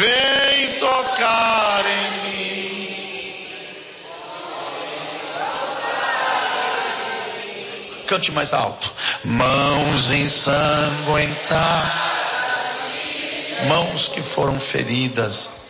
vem tocar em mim. Cante mais alto. Mãos ensanguentadas, mãos que foram feridas,